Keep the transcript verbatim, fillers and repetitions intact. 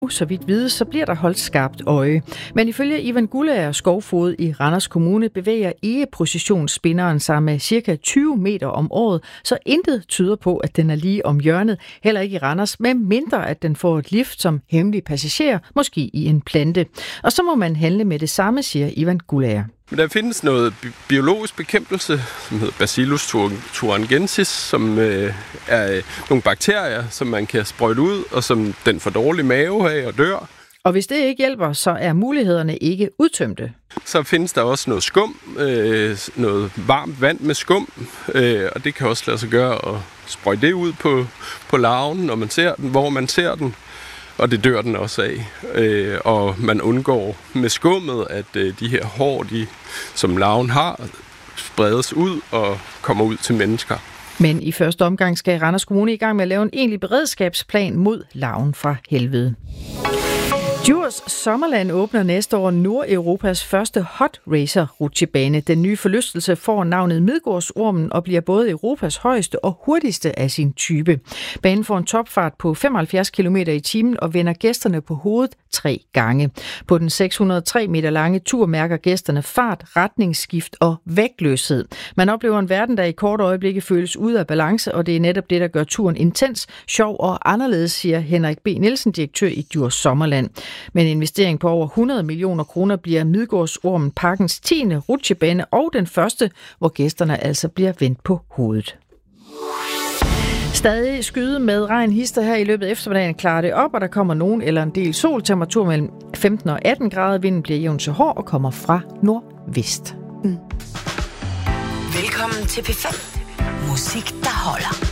Så vidt vides, så bliver der holdt skarpt øje. Men ifølge Ivan Guldager, skovfoged i Randers Kommune, bevæger egeprocessionsspinderen sig med cirka tyve meter om året, så intet tyder på, at den er lige om hjørnet, heller ikke i Randers, med mindre at den får et lift som hemmelig passager, måske i en plante. Og så må man handle med det samme, siger Ivan Guldager. Men der findes noget bi- biologisk bekæmpelse, som hedder Bacillus thuringiensis, som øh, er øh, nogle bakterier, som man kan sprøjte ud, og som den får dårlig mave af og dør. Og hvis det ikke hjælper, så er mulighederne ikke udtømte. Så findes der også noget skum, øh, noget varmt vand med skum, øh, og det kan også lade sig gøre at sprøjte det ud på, på larven, når man ser den, hvor man ser den. Og det dør den også af. Øh, og man undgår med skummet, at øh, de her hår, de, som larven har, spredes ud og kommer ud til mennesker. Men i første omgang skal Randers Kommune i gang med at lave en egentlig beredskabsplan mod larven fra helvede. Djurs Sommerland åbner næste år Nordeuropas første hot racer rutsjebane. Den nye forlystelse får navnet Midgårdsormen og bliver både Europas højeste og hurtigste af sin type. Banen får en topfart på femoghalvfjerds kilometer i timen og vender gæsterne på hovedet tre gange. På den seks hundrede og tre meter lange tur mærker gæsterne fart, retningsskift og vægtløshed. Man oplever en verden, der i kort øjeblikke føles ude af balance, og det er netop det, der gør turen intens, sjov og anderledes, siger Henrik B. Nielsen, direktør i Djurs Sommerland. Med en investering på over hundrede millioner kroner bliver Midgårdsormen parkens tiende rutsjebane og den første, hvor gæsterne altså bliver vendt på hovedet. Stadig skyde med regn hister her i løbet af eftermiddagen klarer det op, og der kommer nogen eller en del sol. Temperatur mellem femten og atten grader. Vinden bliver jævnt så hård og kommer fra nordvest. Mm. Velkommen til P fem. Musik, der holder.